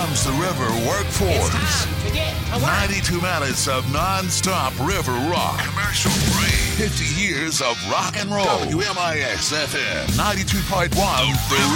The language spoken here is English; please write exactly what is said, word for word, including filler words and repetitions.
comes the river workforce. ninety-two minutes of non-stop river rock. Commercial free. fifty years of rock and roll. W M I X F M ninety-two point one. The